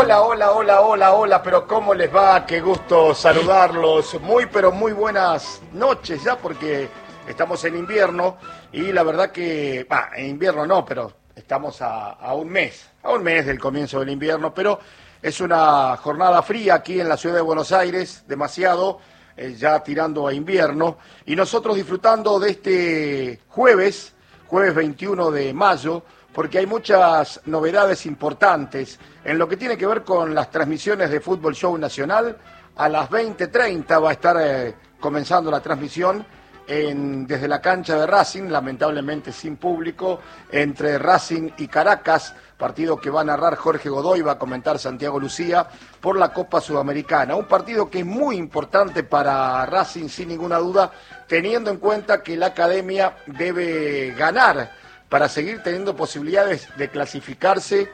Hola, hola, hola, hola, hola, pero ¿cómo les va? Qué gusto saludarlos. Pero muy buenas noches ya, porque estamos en invierno y la verdad que, en invierno no, pero estamos a un mes del comienzo del invierno, pero es una jornada fría aquí en la ciudad de Buenos Aires, demasiado, ya tirando a invierno, y nosotros disfrutando de este jueves 21 de mayo, porque hay muchas novedades importantes en lo que tiene que ver con las transmisiones de Fútbol Show Nacional. A las 20:30 va a estar comenzando la transmisión desde la cancha de Racing, lamentablemente sin público, entre Racing y Caracas, partido que va a narrar Jorge Godoy, va a comentar Santiago Lucía, por la Copa Sudamericana. Un partido que es muy importante para Racing, sin ninguna duda, teniendo en cuenta que la academia debe ganar para seguir teniendo posibilidades de clasificarse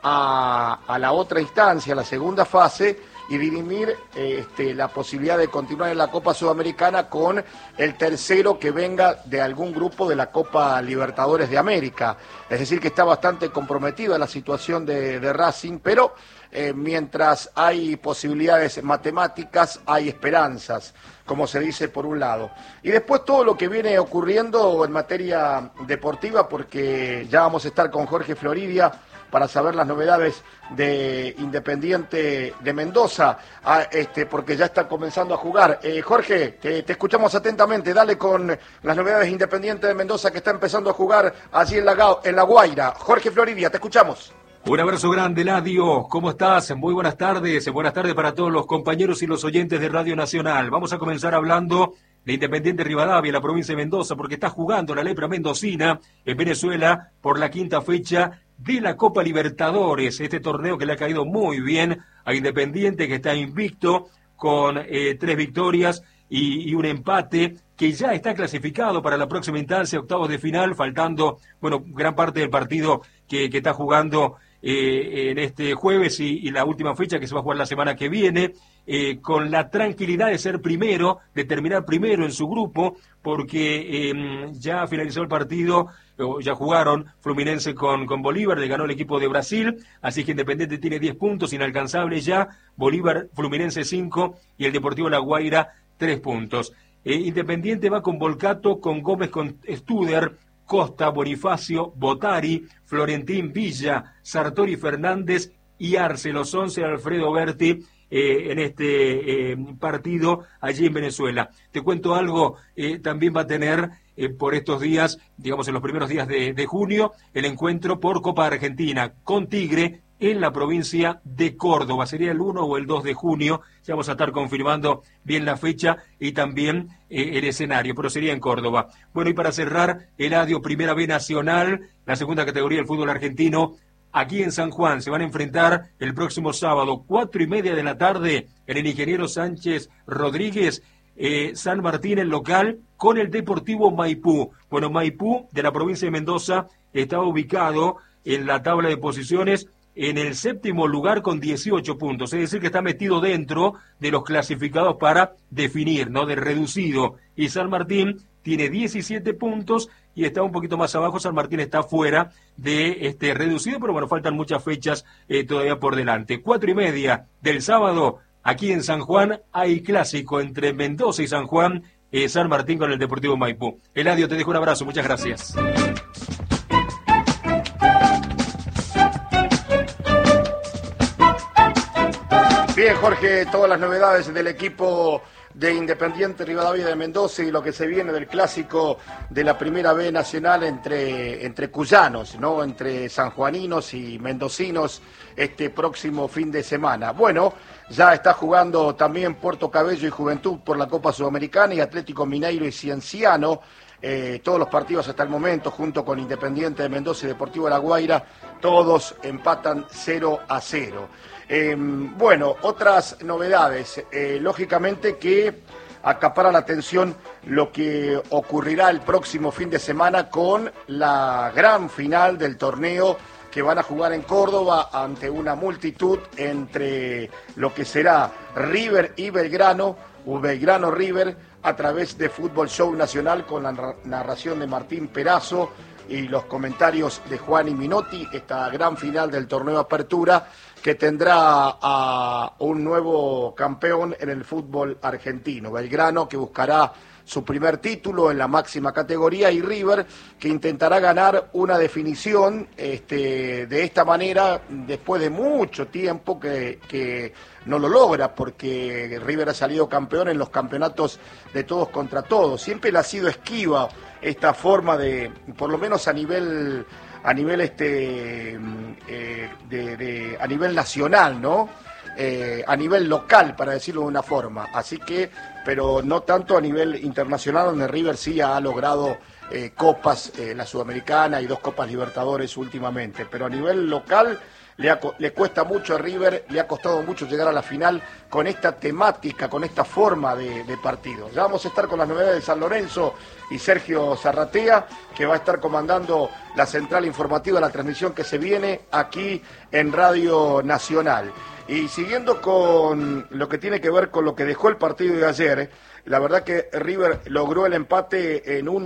a la otra instancia, a la segunda fase, y dirimir la posibilidad de continuar en la Copa Sudamericana con el tercero que venga de algún grupo de la Copa Libertadores de América. Es decir, que está bastante comprometida la situación de Racing, pero mientras hay posibilidades matemáticas, hay esperanzas, como se dice por un lado. Y después todo lo que viene ocurriendo en materia deportiva, porque ya vamos a estar con Jorge Floridia para saber las novedades de Independiente de Mendoza, porque ya está comenzando a jugar. Jorge, te escuchamos atentamente, dale con las novedades de Independiente de Mendoza, que está empezando a jugar allí en La Guaira. Jorge Floridia, te escuchamos. Un abrazo grande, Ladio. ¿Cómo estás? Muy buenas tardes. Buenas tardes para todos los compañeros y los oyentes de Radio Nacional. Vamos a comenzar hablando de Independiente Rivadavia, la provincia de Mendoza, porque está jugando la lepra mendocina en Venezuela por la quinta fecha de la Copa Libertadores, este torneo que le ha caído muy bien a Independiente, que está invicto con 3 victorias y un empate, que ya está clasificado para la próxima instancia, octavos de final, faltando, gran parte del partido que está jugando en este jueves y la última fecha que se va a jugar la semana que viene, con la tranquilidad de ser primero, de terminar primero en su grupo, porque ya finalizó el partido, ya jugaron Fluminense con Bolívar, le ganó el equipo de Brasil, así que Independiente tiene 10 puntos, inalcanzable ya, Bolívar, Fluminense 5 y el Deportivo La Guaira 3 puntos. Independiente va con Volcato, con Gómez, con Studer, Costa, Bonifacio, Botari, Florentín, Villa, Sartori, Fernández y Arce, los 11 de Alfredo Berti en este partido allí en Venezuela. Te cuento algo, también va a tener por estos días, digamos en los primeros días de junio, el encuentro por Copa Argentina con Tigre en la provincia de Córdoba. Sería el 1 o el 2 de junio, ya vamos a estar confirmando bien la fecha y también el escenario, pero sería en Córdoba. Bueno, y para cerrar, Eladio, Primera B Nacional, la segunda categoría del fútbol argentino, aquí en San Juan, se van a enfrentar el próximo sábado, 4:30 de la tarde, en el Ingeniero Sánchez Rodríguez, San Martín, el local, con el Deportivo Maipú. Bueno, Maipú, de la provincia de Mendoza, estaba ubicado en la tabla de posiciones en el 7º lugar con 18 puntos, es decir que está metido dentro de los clasificados para definir, ¿no? De reducido. Y San Martín tiene 17 puntos y está un poquito más abajo. San Martín está fuera de este reducido, pero faltan muchas fechas todavía por delante. 4:30 del sábado, aquí en San Juan, hay clásico entre Mendoza y San Juan, San Martín con el Deportivo Maipú. Eladio, te dejo un abrazo, muchas gracias. Bien, Jorge, todas las novedades del equipo de Independiente Rivadavia de Mendoza y lo que se viene del clásico de la Primera B Nacional entre cuyanos, ¿no? Entre sanjuaninos y mendocinos este próximo fin de semana. Bueno, ya está jugando también Puerto Cabello y Juventud por la Copa Sudamericana y Atlético Mineiro y Cienciano. Todos los partidos hasta el momento, junto con Independiente de Mendoza y Deportivo La Guaira, todos empatan 0-0. Otras novedades, lógicamente que acapara la atención lo que ocurrirá el próximo fin de semana con la gran final del torneo que van a jugar en Córdoba ante una multitud entre lo que será River y Belgrano, o Belgrano River, a través de Fútbol Show Nacional con la narración de Martín Perazo, y los comentarios de Juan y Minotti, esta gran final del torneo Apertura, que tendrá a un nuevo campeón en el fútbol argentino, Belgrano, que buscará su primer título en la máxima categoría, y River, que intentará ganar una definición de esta manera después de mucho tiempo que no lo logra, porque River ha salido campeón en los campeonatos de todos contra todos. Siempre le ha sido esquiva esta forma de, por lo menos a nivel a nivel nacional, ¿no? A nivel local, para decirlo de una forma. Así que, pero no tanto a nivel internacional, donde River sí ha logrado copas, la Sudamericana y 2 Copas Libertadores últimamente. Pero a nivel local le cuesta mucho a River, le ha costado mucho llegar a la final con esta temática, con esta forma de partido. Ya vamos a estar con las novedades de San Lorenzo y Sergio Zarratea, que va a estar comandando la central informativa, la transmisión que se viene aquí en Radio Nacional. Y siguiendo con lo que tiene que ver con lo que dejó el partido de ayer, la verdad que River logró el empate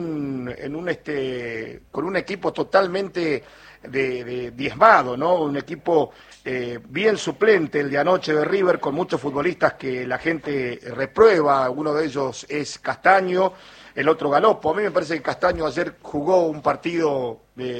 con un equipo totalmente diezmado, ¿no? Un equipo bien suplente, el de anoche de River, con muchos futbolistas que la gente reprueba. Uno de ellos es Castaño, el otro Galopo. A mí me parece que Castaño ayer jugó un partido